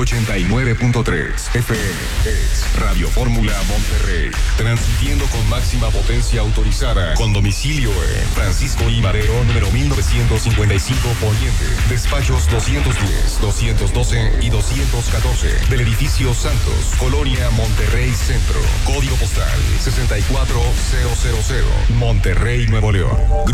89.3 FM es Radio Fórmula Monterrey, transmitiendo con máxima potencia autorizada, con domicilio en Francisco I. Madero, número 1955 Poniente, despachos 210, 212 y 214 del edificio Santos, Colonia Monterrey Centro, código postal 64000, Monterrey, Nuevo León.